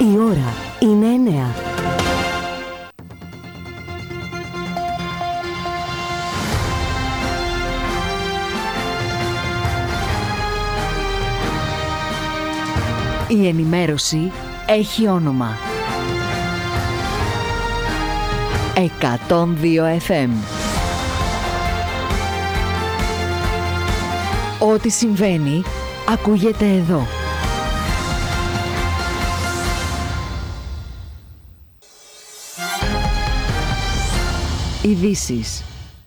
Η ώρα είναι 9. Η ενημέρωση έχει όνομα. 102 FM. Ό,τι συμβαίνει, ακούγεται εδώ. Ειδήσεις.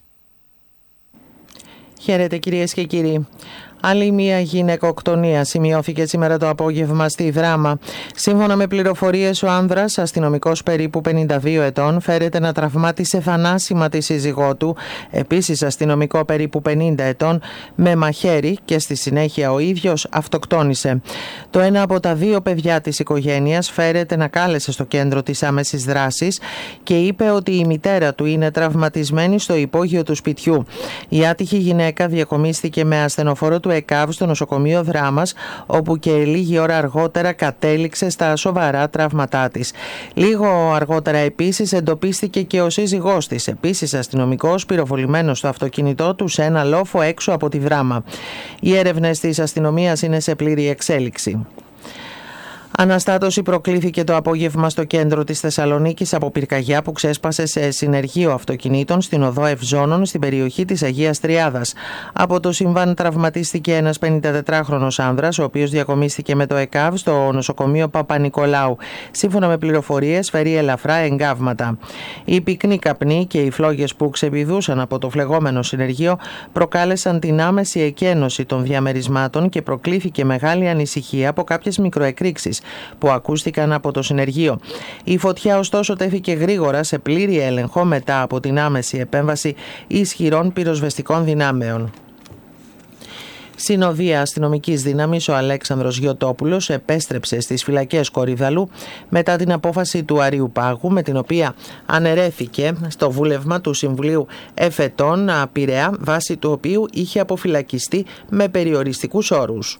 Χαίρετε κυρίες και κύριοι. Άλλη μία γυναικοκτονία σημειώθηκε σήμερα το απόγευμα στη Δράμα. Σύμφωνα με πληροφορίες, ο άνδρας, αστυνομικός περίπου 52 ετών, φέρεται να τραυμάτισε θανάσιμα τη σύζυγό του, επίσης αστυνομικό περίπου 50 ετών, με μαχαίρι και στη συνέχεια ο ίδιος αυτοκτόνησε. Το ένα από τα δύο παιδιά της οικογένειας φέρεται να κάλεσε στο κέντρο της άμεσης δράσης και είπε ότι η μητέρα του είναι τραυματισμένη στο υπόγειο του σπιτιού. Η άτυχη γυναίκα διακομίστηκε με ασθενοφόρο του ΕΚΑΒ στο νοσοκομείο Δράμας, όπου και λίγη ώρα αργότερα κατέληξε στα σοβαρά τραύματά της. Λίγο αργότερα επίσης εντοπίστηκε και ο σύζυγός της, επίσης αστυνομικός, πυροβολημένος στο αυτοκίνητό του σε ένα λόφο έξω από τη Δράμα. Οι έρευνες της αστυνομίας είναι σε πλήρη εξέλιξη. Αναστάτωση προκλήθηκε το απόγευμα στο κέντρο της Θεσσαλονίκης από πυρκαγιά που ξέσπασε σε συνεργείο αυτοκινήτων στην οδό Ευζώνων στην περιοχή της Αγίας Τριάδας. Από το συμβάν τραυματίστηκε ένας 54χρονος άνδρας, ο οποίος διακομίστηκε με το ΕΚΑΒ στο νοσοκομείο Παπα-Νικολάου. Σύμφωνα με πληροφορίες, φέρει ελαφρά εγκάβματα. Οι πυκνοί καπνοί και οι φλόγες που ξεπηδούσαν από το φλεγόμενο συνεργείο προκάλεσαν την άμεση εκένωση των διαμερισμάτων και προκλήθηκε μεγάλη ανησυχία από κάποιες μικροεκρήξεις που ακούστηκαν από το συνεργείο. Η φωτιά ωστόσο τέθηκε γρήγορα σε πλήρη έλεγχο μετά από την άμεση επέμβαση ισχυρών πυροσβεστικών δυνάμεων. Συνοδεία αστυνομικής δύναμης, ο Αλέξανδρος Γιωτόπουλος επέστρεψε στις φυλακές Κορυδαλού μετά την απόφαση του Αριουπάγου, με την οποία αναιρέθηκε στο βούλευμα του Συμβουλίου Εφετών Πειραιά, βάσει του οποίου είχε αποφυλακιστεί με περιοριστικούς όρους.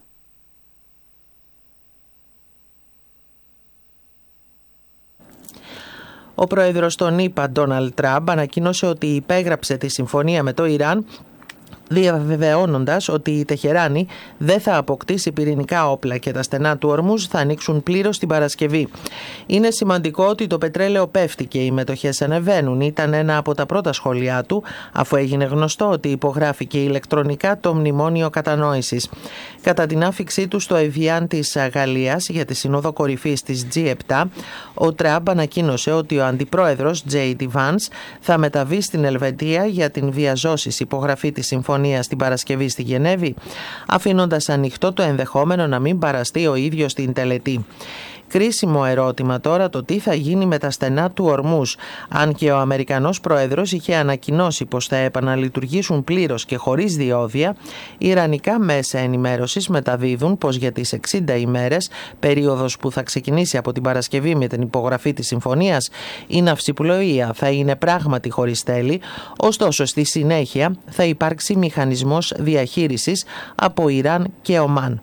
Ο πρόεδρος των ΗΠΑ, Ντόναλντ Τραμπ, ανακοίνωσε ότι υπέγραψε τη συμφωνία με το Ιράν, διαβεβαιώνοντας ότι η Τεχεράνη δεν θα αποκτήσει πυρηνικά όπλα και τα στενά του Ορμούζ θα ανοίξουν πλήρως την Παρασκευή. Είναι σημαντικό ότι το πετρέλαιο πέφτει και οι μετοχές ανεβαίνουν, ήταν ένα από τα πρώτα σχόλιά του, αφού έγινε γνωστό ότι υπογράφηκε ηλεκτρονικά το μνημόνιο κατανόησης. Κατά την άφιξή του στο Εβιάν της Γαλλίας για τη Σύνοδο Κορυφής της G7, ο Τραμπ ανακοίνωσε ότι ο αντιπρόεδρος J.D. Vance θα μεταβεί στην Ελβετία για την διαζώσης υπογραφή της συμφωνίας στην Παρασκευή στη Γενέβη, αφήνοντας ανοιχτό το ενδεχόμενο να μην παραστεί ο ίδιος στην τελετή. Κρίσιμο ερώτημα τώρα το τι θα γίνει με τα στενά του Ορμούζ, αν και ο Αμερικανός Πρόεδρος είχε ανακοινώσει πως θα επαναλειτουργήσουν πλήρως και χωρίς διόδια. Οι ιρανικά μέσα ενημέρωσης μεταδίδουν πως για τις 60 ημέρες, περίοδος που θα ξεκινήσει από την Παρασκευή με την υπογραφή της συμφωνίας, η ναυσιπλοεία θα είναι πράγματι χωρίς τέλη, ωστόσο στη συνέχεια θα υπάρξει μηχανισμός διαχείρισης από Ιράν και Ομάν.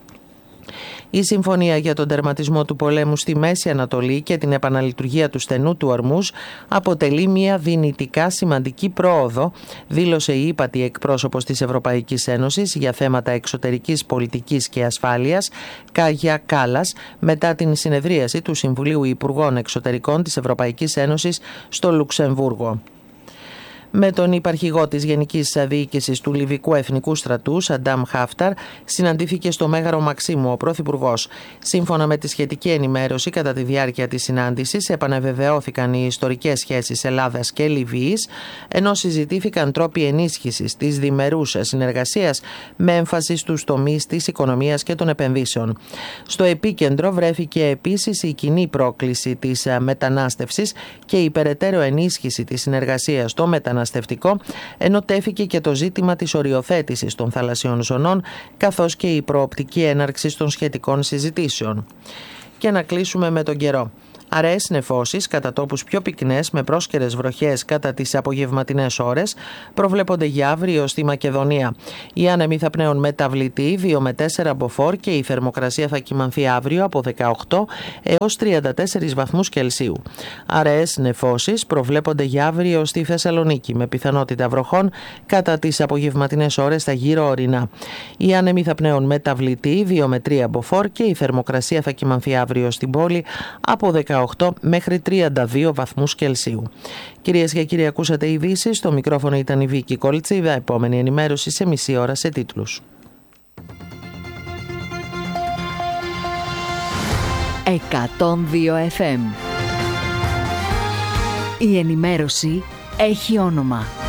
Η συμφωνία για τον τερματισμό του πολέμου στη Μέση Ανατολή και την επαναλειτουργία του στενού του Ορμούζ αποτελεί μια δυνητικά σημαντική πρόοδο, δήλωσε η ύπατη εκπρόσωπος της Ευρωπαϊκής Ένωσης για θέματα εξωτερικής πολιτικής και ασφάλειας, Κάγια Κάλλας, μετά την συνεδρίαση του Συμβουλίου Υπουργών Εξωτερικών της Ευρωπαϊκής Ένωσης στο Λουξεμβούργο. Με τον υπαρχηγό της Γενικής Διοίκησης του Λιβικού Εθνικού Στρατού, Σαντάμ Χάφταρ, συναντήθηκε στο Μέγαρο Μαξίμου ο Πρωθυπουργός. Σύμφωνα με τη σχετική ενημέρωση, κατά τη διάρκεια της συνάντησης επανεβεβαιώθηκαν οι ιστορικές σχέσεις Ελλάδας και Λιβύης, ενώ συζητήθηκαν τρόποι ενίσχυσης της διμερούς συνεργασίας με έμφαση στους τομείς της οικονομίας και των επενδύσεων. Στο επίκεντρο βρέθηκε επίσης η κοινή πρόκληση της μετανάστευσης και η περαιτέρω ενίσχυση της συνεργασίας στο μεταναστευτικό, ενώ τέθηκε και το ζήτημα της οριοθέτησης των θαλασσιών ζωνών, καθώς και η προοπτική έναρξη των σχετικών συζητήσεων. Και να κλείσουμε με τον καιρό. Αραιές νεφώσεις, κατά τόπους πιο πυκνές με πρόσκαιρες βροχές κατά τις απογευματινές ώρες, προβλέπονται για αύριο στη Μακεδονία. Οι άνεμοι θα πνέουν μεταβλητοί 2 με 4 μποφόρ και η θερμοκρασία θα κυμανθεί αύριο από 18 έως 34 βαθμούς Κελσίου. Αραιές νεφώσεις προβλέπονται για αύριο στη Θεσσαλονίκη με πιθανότητα βροχών κατά τις απογευματινές ώρες στα γύρω ορεινά. Οι άνεμοι θα πνέουν μεταβλητοί 2 με 3 μποφόρ και η θερμοκρασία θα κυμανθεί αύριο στην πόλη από 18 μέχρι 32 βαθμούς Κελσίου. Κυρίες και κύριοι, ακούσατε ειδήσεις. Στο μικρόφωνο ήταν η Βίκη Κολτσίδα. Επόμενη ενημέρωση σε μισή ώρα σε τίτλους. 102 FM. Η ενημέρωση έχει όνομα.